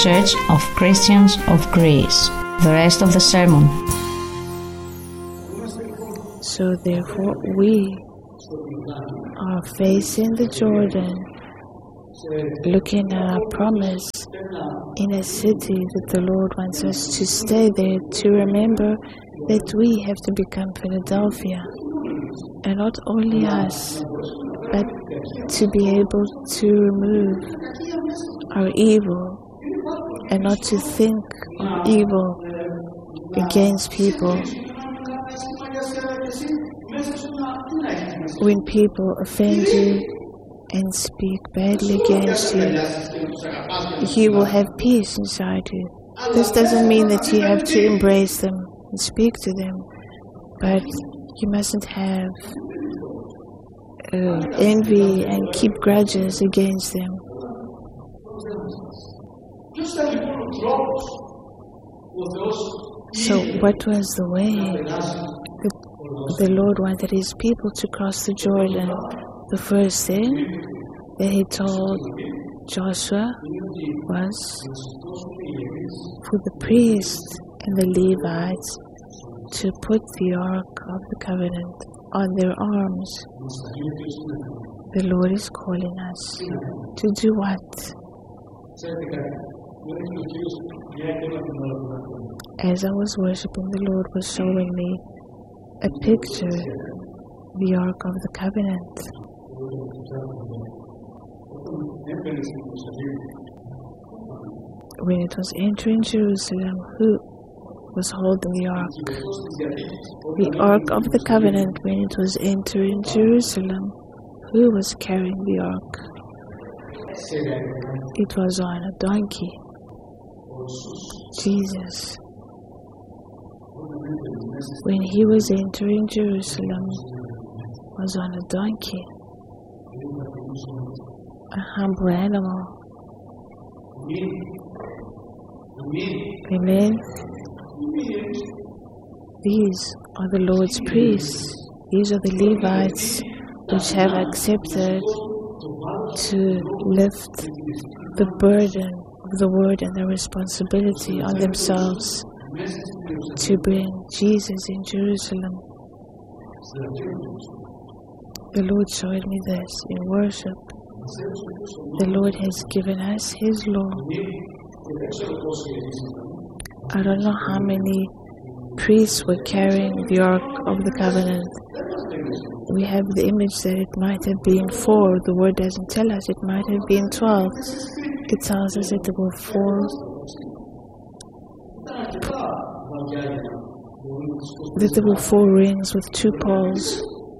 Church of Christians of Greece. The rest of the sermon. So therefore we are facing the Jordan, looking at our promise in a city that the Lord wants us to stay there, to remember that we have to become Philadelphia. And not only us, but to be able to remove our evil and not to think of evil against people. When people offend you and speak badly against you, you will have peace inside you. This doesn't mean that you have to embrace them and speak to them, but you mustn't have envy and keep grudges against them. So what was the way? The Lord wanted His people to cross the Jordan. The first thing that He told Joshua was for the priests and the Levites to put the Ark of the Covenant on their arms. The Lord is calling us to do what? As I was worshiping, the Lord was showing me a picture, the Ark of the Covenant. When it was entering Jerusalem, who was holding the Ark? The Ark of the Covenant, when it was entering Jerusalem, who was carrying the Ark? It was on a donkey. Jesus. When He was entering Jerusalem, was on a donkey, a humble animal. Amen. These are the Lord's priests. These are the Levites which have accepted to lift the burden of the word and the responsibility on themselves to bring Jesus in Jerusalem. The Lord showed me this in worship. The Lord has given us His law. I don't know how many priests were carrying the Ark of the Covenant. We have the image that it might have been 4. The word doesn't tell us. It might have been 12. It tells us that there were 4. That there were 4 rings with 2 poles.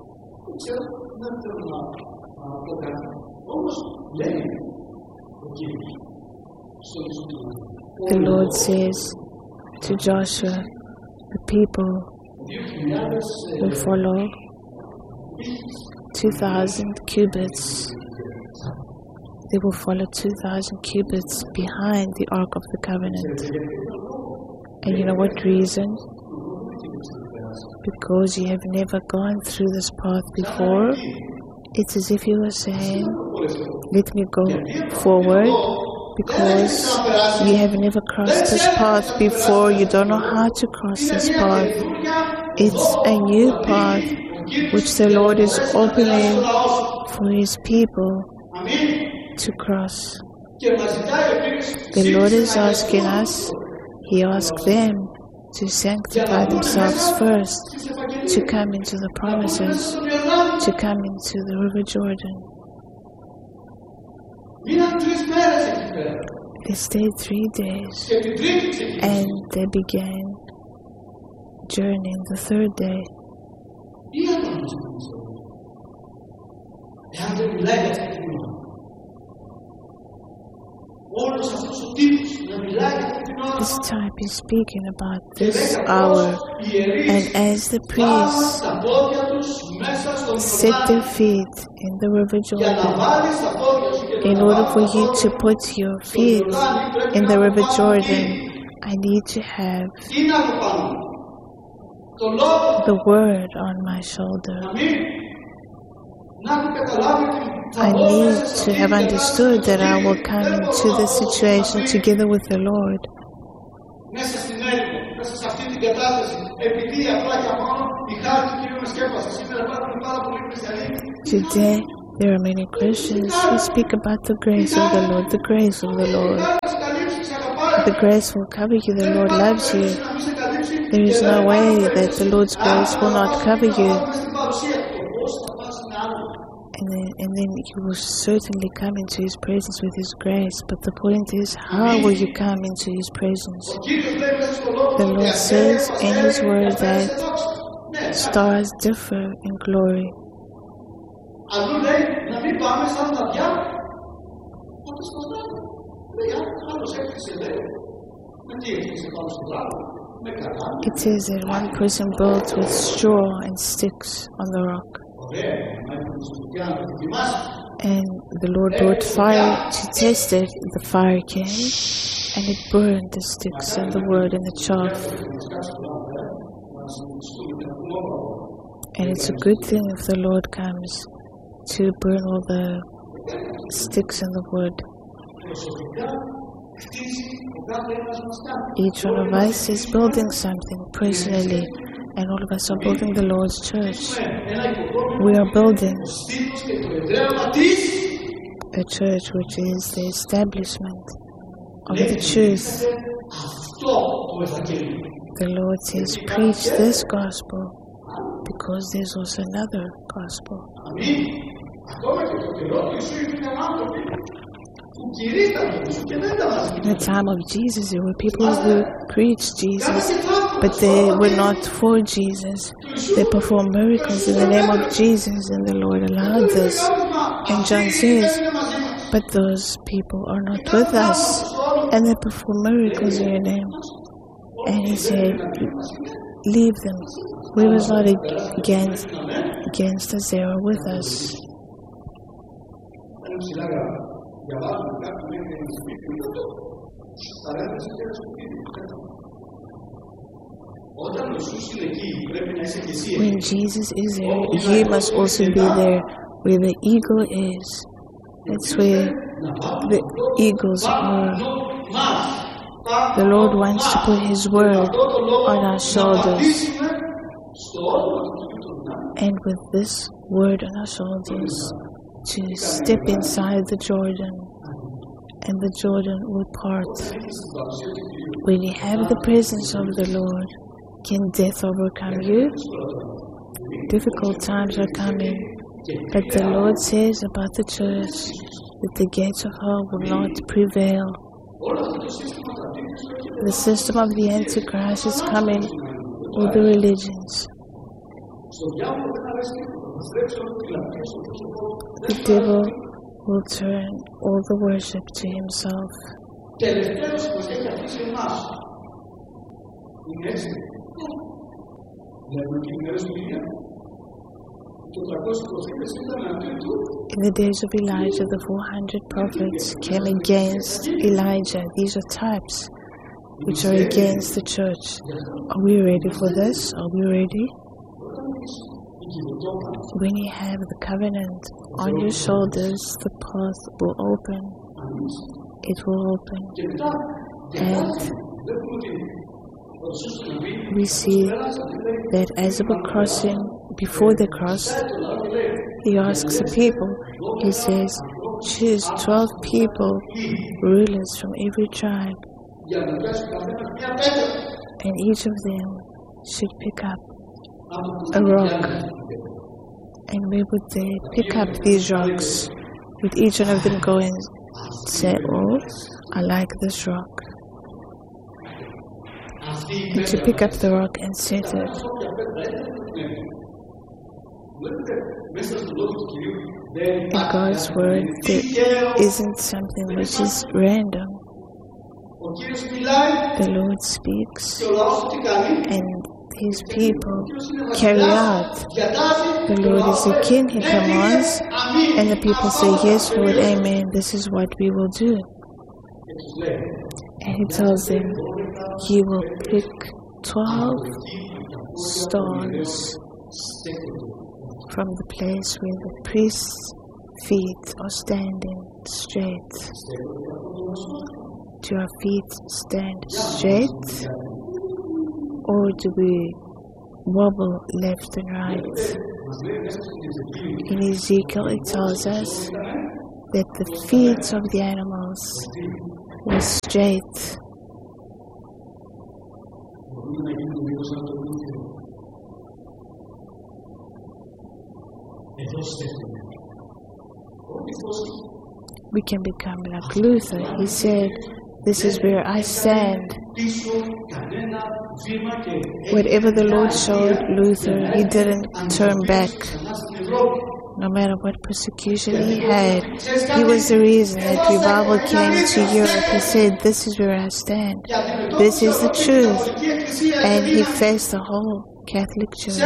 The Lord says to Joshua, the people will follow 2,000 cubits. They will follow 2,000 cubits behind the Ark of the Covenant. And you know what reason? Because you have never gone through this path before. It's as if you were saying, let me go forward, because you have never crossed this path before. You don't know how to cross this path. It's a new path which the Lord is opening for His people to cross. The Lord is asking us, He asked them to sanctify themselves first, to come into the promises, to come into the River Jordan. They stayed 3 days, and they began journeying the 3rd day. This type is speaking about this hour, and as the priests set their feet in the River Jordan, in order for you to put your feet in the River Jordan, I need to have the word on my shoulder. I need to have understood that I will come into this situation together with the Lord. Today, there are many Christians who speak about the grace of the Lord, the grace of the Lord. The grace will cover you, the Lord loves you. There is no way that the Lord's grace will not cover you. And then you will certainly come into His presence with His grace. But the point is, how will you come into His presence? The Lord says in His word that stars differ in glory. It says that one person built with straw and sticks on the rock. And the Lord brought fire to test it. The fire came and it burned the sticks and the wood and the chaff. And it's a good thing if the Lord comes to burn all the sticks and the wood. Each one of us is building something personally, and all of us are building the Lord's church. We are building a church which is the establishment of the truth. The Lord says, preach this gospel, because there's also another gospel. In the time of Jesus, there were people who preached Jesus, but they were not for Jesus. They performed miracles in the name of Jesus, and the Lord allowed this. And John says, but those people are not with us, and they perform miracles in your name. And He said, leave them. We was not against us, they are with us. When Jesus is there, you must also be there where the eagle is. That's where the eagles are. The Lord wants to put His word on our shoulders. And with this word on our shoulders, to step inside the Jordan, and the Jordan will part. When you have the presence of the Lord, can death overcome you? Difficult times are coming, but the Lord says about the church that the gates of hell will not prevail. The system of the Antichrist is coming, all the religions. The devil will turn all the worship to himself. In the days of Elijah, the 400 prophets came against Elijah. These are types which are against the church. Are we ready for this? Are we ready? When you have the covenant on your shoulders, the path will open. It will open. And we see that as they were crossing, before they crossed, He asks the people, He says, choose 12 people, rulers from every tribe, and each of them should pick up a rock. And where would they pick up these rocks? Would each one of them go and say, oh, I like this rock? And to pick up the rock and set it. In God's word, there isn't something which is random. The Lord speaks, and His people carry out. The Lord is the King, He commands, and the people say, yes, Lord, amen, this is what we will do. And He tells them, He will pick 12 stones from the place where the priest's feet are standing straight. Do our feet stand straight, or do we wobble left and right? In Ezekiel it tells us that the feet of the animals were straight. We can become like Luther. He said, "This is where I stand." Whatever the Lord showed Luther, he didn't turn back. No matter what persecution he had, he was the reason that revival came to Europe. He said, "This is where I stand. This is the truth." And he faced the whole Catholic Church.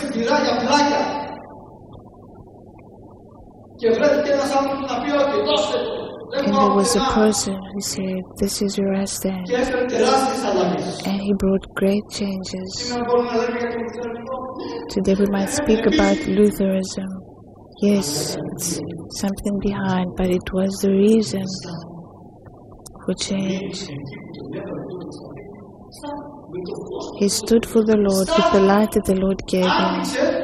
And there was a person who said, "This is where I stand." And he brought great changes. Today we might speak about Lutheranism. Yes, it's something behind, but it was the reason for change. He stood for the Lord with the light that the Lord gave him.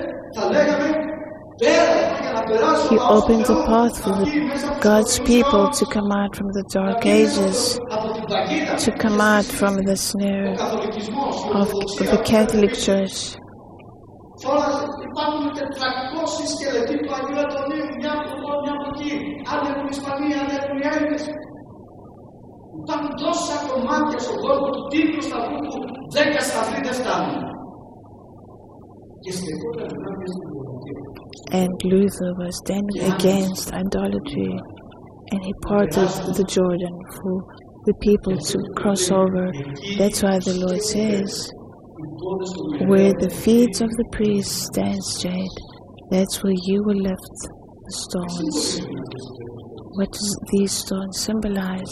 He opened the path for God's people to come out from the dark ages, to come out from the snare of the Catholic Church. Υπάρχουν 400 σκελετοί του Αγίου Αντωνίου, μια από εδώ, μια από εκεί. Άλλοι έχουν Ισπανία, άλλοι έχουν οι Έλληνες. Υπάρχουν τόσα κομμάτια στον κόσμο του τύπου σταυρού που 10 σταυροί δεν φτάνουν. Και στεκόταν κάποιες στην πολιτεία. And Luther was standing against idolatry, and he parted the Jordan for the people to cross over. That's why the Lord says, "Where the feet of the priest stand straight, that's where you will lift the stones." What do these stones symbolize?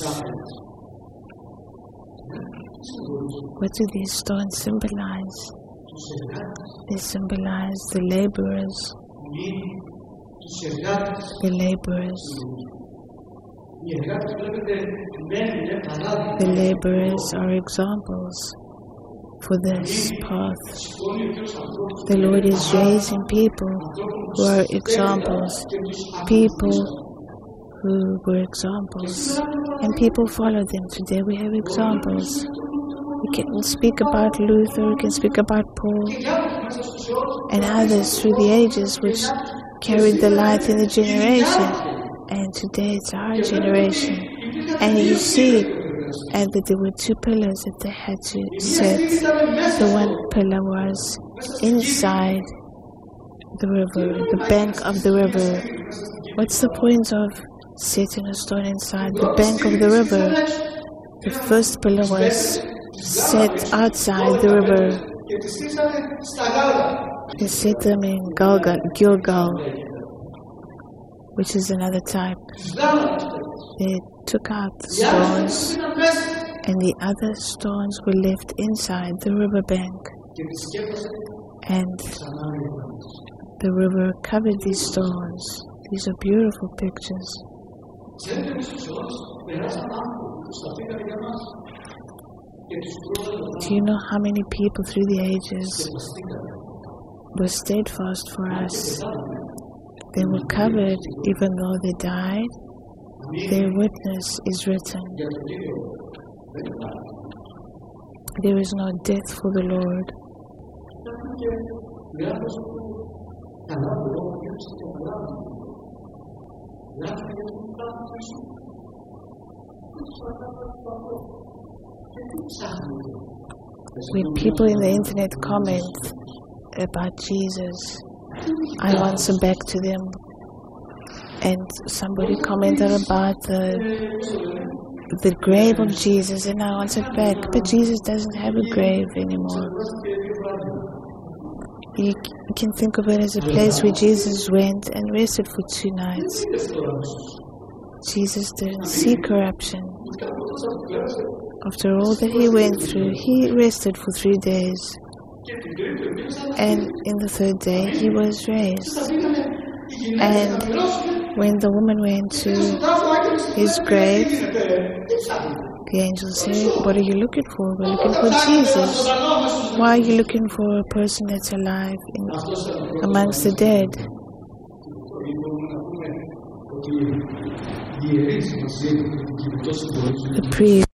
What do these stones symbolize? They symbolize the laborers. The laborers. The laborers are examples for this path. The Lord is raising people who are examples, people who were examples, and people follow them. Today we have examples. We can speak about Luther, we can speak about Paul, and others through the ages which carried the light in the generation, and today it's our generation. And you see, and that there were two pillars that they had to set. The one pillar was inside the river, the bank of the river. What's the point of setting a stone inside the bank of the river? The first pillar was set outside the river. They set them in Gilgal, which is another type. They took out the stones, and the other stones were left inside the riverbank. And the river covered these stones. These are beautiful pictures. Do you know how many people through the ages were steadfast for us? They were covered even though they died. Their witness is written. There is no death for the Lord. When people in the internet comment about Jesus, I answer back to them. And somebody commented about the grave of Jesus, and I answered back, but Jesus doesn't have a grave anymore. You can think of it as a place where Jesus went and rested for 2 nights. Jesus didn't see corruption. After all that he went through, he rested for 3 days. And in the third day, he was raised. And when the woman went to his grave, the angel said, "What are you looking for?" "We're looking for Jesus." "Why are you looking for a person that's alive amongst the dead?" The priest